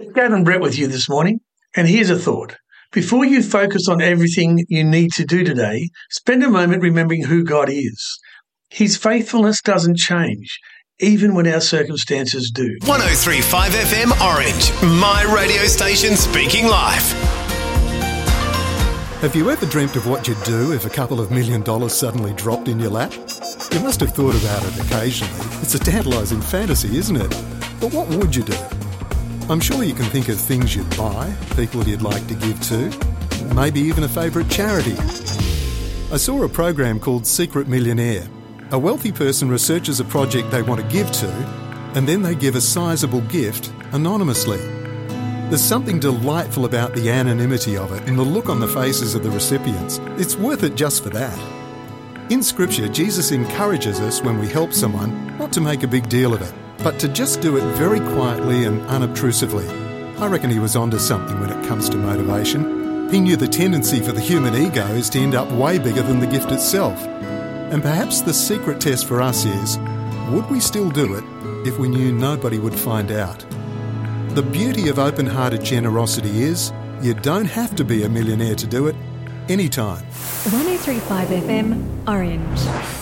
Gavin Brett with you this morning, and here's a thought. Before you focus on everything you need to do today, spend a moment remembering who God is. His faithfulness doesn't change, even when our circumstances do. 103.5 FM Orange, my radio station speaking life. Have you ever dreamt of what you'd do if a couple of $1 million suddenly dropped in your lap? You must have thought about it occasionally. It's a tantalising fantasy, isn't it? But what would you do? I'm sure you can think of things you'd buy, people you'd like to give to, maybe even a favourite charity. I saw a program called Secret Millionaire. A wealthy person researches a project they want to give to, and then they give a sizable gift anonymously. There's something delightful about the anonymity of it and the look on the faces of the recipients. It's worth it just for that. In Scripture, Jesus encourages us when we help someone not to make a big deal of it, but to just do it very quietly and unobtrusively. I reckon he was onto something when it comes to motivation. He knew the tendency for the human ego is to end up way bigger than the gift itself. And perhaps the secret test for us is, would we still do it if we knew nobody would find out? The beauty of open-hearted generosity is, you don't have to be a millionaire to do it anytime. 103.5 FM Orange.